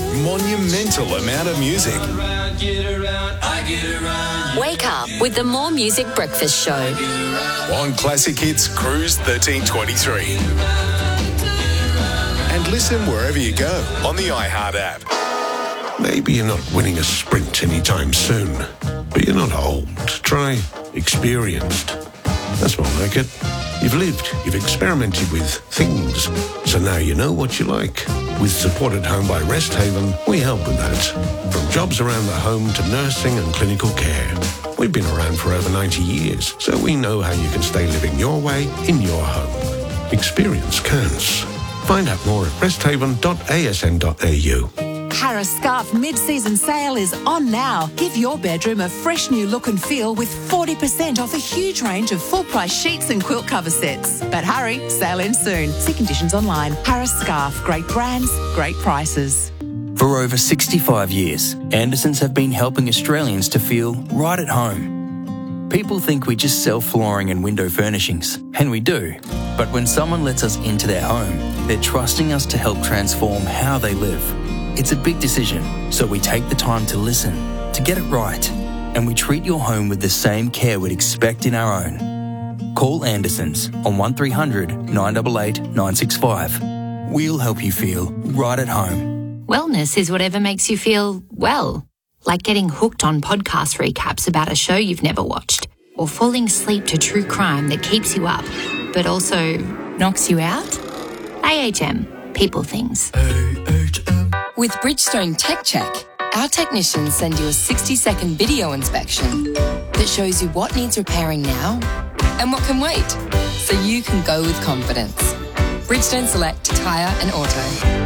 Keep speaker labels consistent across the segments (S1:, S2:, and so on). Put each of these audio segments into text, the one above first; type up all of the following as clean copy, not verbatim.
S1: monumental amount of music.
S2: Wake up with the More Music Breakfast Show.
S1: On Classic Hits Cruise 1323. And listen wherever you go on the iHeart app.
S3: Maybe you're not winning a sprint anytime soon, but you're not old. Try experienced. That's more like it. You've lived, you've experimented with things, so now you know what you like. With Support at Home by Rest Haven, we help with that. From jobs around the home to nursing and clinical care. We've been around for over 90 years, so we know how you can stay living your way in your home. Experience counts. Find out more at resthaven.asn.au.
S4: Harris Scarf mid-season sale is on now. Give your bedroom a fresh new look and feel with 40% off a huge range of full-price sheets and quilt cover sets. But hurry, sale ends soon. See conditions online. Harris Scarf, great brands, great prices.
S5: For over 65 years, Andersons have been helping Australians to feel right at home. People think we just sell flooring and window furnishings, and we do. But when someone lets us into their home, they're trusting us to help transform how they live. It's a big decision, so we take the time to listen, to get it right, and we treat your home with the same care we'd expect in our own. Call Andersons on 1300 988 965. We'll help you feel right at home.
S2: Wellness is whatever makes you feel well. Like getting hooked on podcast recaps about a show you've never watched, or falling asleep to true crime that keeps you up, but also knocks you out. AHM, people things.
S6: With Bridgestone Tech Check, our technicians send you a 60-second video inspection that shows you what needs repairing now and what can wait, so you can go with confidence. Bridgestone Select Tyre and Auto.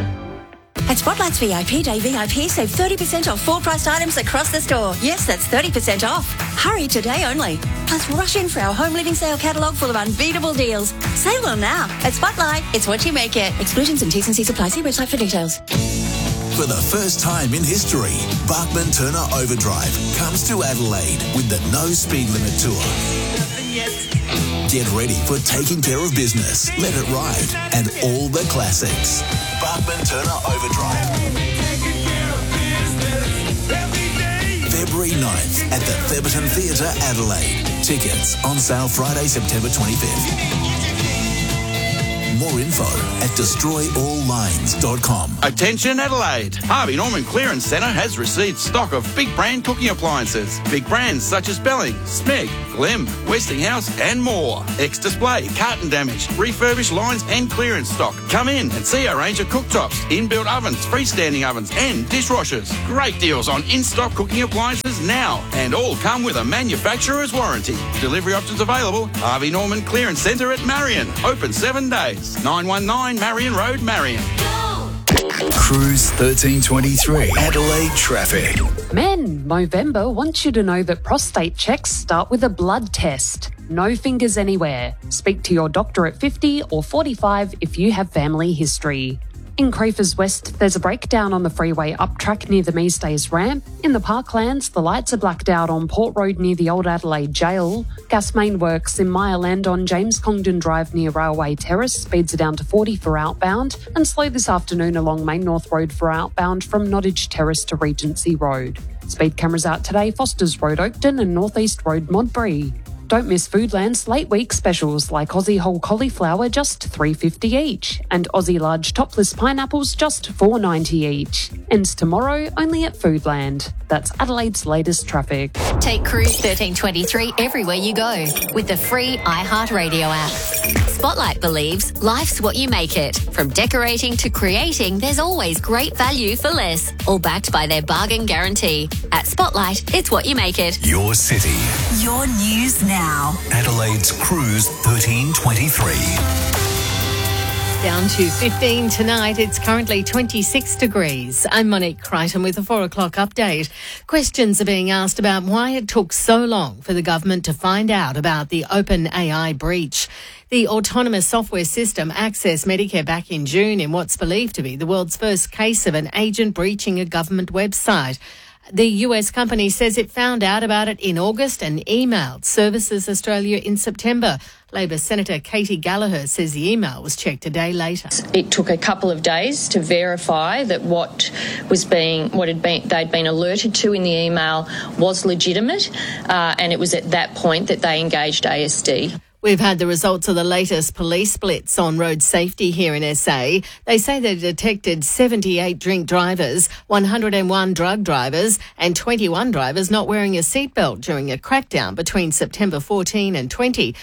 S7: At Spotlight's VIP Day VIP, save 30% off full-priced items across the store. Yes, that's 30% off. Hurry, today only. Plus, rush in for our home living sale catalogue full of unbeatable deals. Save on now. At Spotlight, it's what you make it. Exclusions and T's and C's apply. See website for details.
S8: For the first time in history, Bachman Turner Overdrive comes to Adelaide with the No Speed Limit Tour. Get ready for taking care of business, Let It Ride, and all the classics. Bachman Turner Overdrive. February 9th at the Theberton Theatre, Adelaide. Tickets on sale Friday, September 25th. More info at destroyalllines.com.
S9: Attention Adelaide! Harvey Norman Clearance Centre has received stock of big brand cooking appliances. Big brands such as Belling, Smeg, Glim, Westinghouse and more. Ex-display, carton damage, refurbished lines and clearance stock. Come in and see our range of cooktops, inbuilt ovens, freestanding ovens and dishwashers. Great deals on in-stock cooking appliances now, and all come with a manufacturer's warranty. Delivery options available. Harvey Norman Clearance Centre at Marion. Open 7 days. 919 Marion Road, Marion.
S1: Cruise 1323. Adelaide traffic.
S10: Men, Movember wants you to know that prostate checks start with a blood test. No fingers anywhere. Speak to your doctor at 50 or 45 if you have family history. In Crafers West, there's a breakdown on the freeway up track near the Meestays ramp. In the Parklands, the lights are blacked out on Port Road near the Old Adelaide Jail. Gas main works in Mile End on James Congdon Drive near Railway Terrace. Speeds are down to 40 for outbound. And slow this afternoon along Main North Road for outbound from Nottage Terrace to Regency Road. Speed cameras out today, Fosters Road, Oakton and North East Road, Modbury. Don't miss Foodland's late week specials like Aussie whole cauliflower just $3.50 each and Aussie large topless pineapples just $4.90 each. Ends tomorrow only at Foodland. That's Adelaide's latest traffic.
S2: Take Cruise 1323 everywhere you go with the free iHeartRadio app. Spotlight believes life's what you make it. From decorating to creating, there's always great value for less. All backed by their bargain guarantee. At Spotlight, it's what you make it.
S1: Your city.
S7: Your news now.
S1: Adelaide's Cruise 1323.
S11: Down to 15 tonight. It's currently 26 degrees. I'm Monique Crichton with the 4 o'clock update. Questions are being asked about why it took so long for the government to find out about the OpenAI breach. The autonomous software system accessed Medicare back in June in what's believed to be the world's first case of an agent breaching a government website. The US company says it found out about it in August and emailed Services Australia in September. Labor Senator Katie Gallagher says the email was checked a day later.
S12: It took a couple of days to verify that they'd been alerted to in the email was legitimate, and it was at that point that they engaged ASD.
S11: We've had the results of the latest police blitz on road safety here in SA. They say they detected 78 drink drivers, 101 drug drivers and 21 drivers not wearing a seatbelt during a crackdown between September 14 and 20.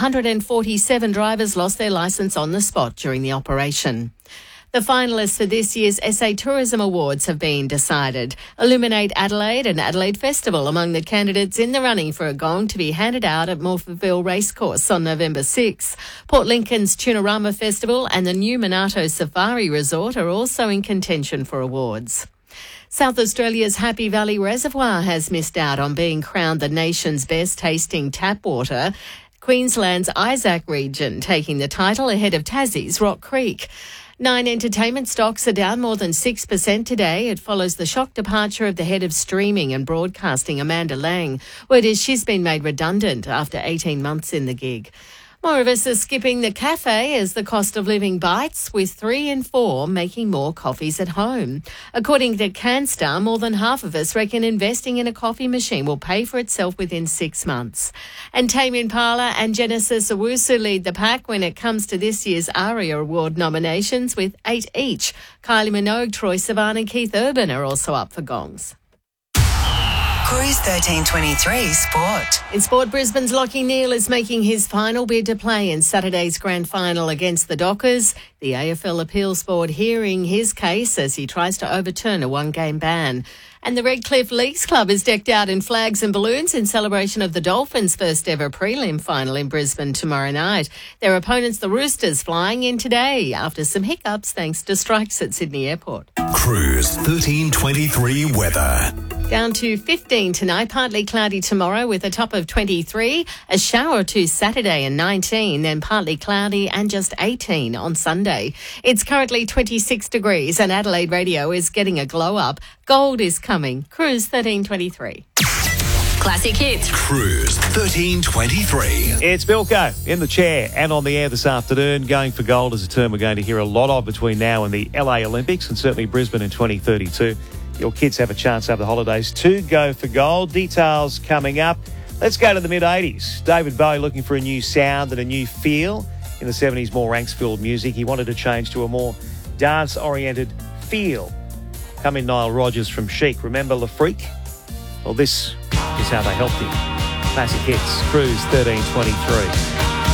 S11: 147 drivers lost their licence on the spot during the operation. The finalists for this year's SA Tourism Awards have been decided. Illuminate Adelaide and Adelaide Festival among the candidates in the running for a gong to be handed out at Morphettville Racecourse on November 6. Port Lincoln's Tunarama Festival and the new Minato Safari Resort are also in contention for awards. South Australia's Happy Valley Reservoir has missed out on being crowned the nation's best tasting tap water. Queensland's Isaac region taking the title ahead of Tassie's Rock Creek. Nine entertainment stocks are down more than 6% today. It follows the shock departure of the head of streaming and broadcasting, Amanda Lang. Word is she's been made redundant after 18 months in the gig. More of us are skipping the cafe as the cost of living bites, with 3 in 4 making more coffees at home. According to CanStar, more than half of us reckon investing in a coffee machine will pay for itself within 6 months. And Tame Impala and Genesis Owusu lead the pack when it comes to this year's ARIA Award nominations, with 8 each. Kylie Minogue, Troye Sivan and Keith Urban are also up for gongs.
S13: Cruise 1323 Sport.
S11: In sport, Brisbane's Lachie Neale is making his final bid to play in Saturday's grand final against the Dockers. The AFL Appeals Board hearing his case as he tries to overturn a one-game ban. And the Redcliffe Leagues Club is decked out in flags and balloons in celebration of the Dolphins' first ever prelim final in Brisbane tomorrow night. Their opponents, the Roosters, flying in today after some hiccups thanks to strikes at Sydney Airport.
S1: Cruise 1323 weather.
S11: Down to 15 tonight, partly cloudy tomorrow with a top of 23, a shower or two Saturday and 19, then partly cloudy and just 18 on Sunday. It's currently 26 degrees and Adelaide Radio is getting a glow up. Gold is coming. Cruise 1323.
S2: Classic hits.
S1: Cruise 1323.
S14: It's Bilko in the chair and on the air this afternoon. Going for gold is a term we're going to hear a lot of between now and the LA Olympics and certainly Brisbane in 2032. Your kids have a chance over the holidays to go for gold. Details coming up. Let's go to the mid-80s. David Bowie looking for a new sound and a new feel. In the 70s, more angst-filled music. He wanted to change to a more dance-oriented feel. Come in, Nile Rodgers from Chic. Remember Le Freak? Well, this is how they helped him. Classic hits. Cruise 1323.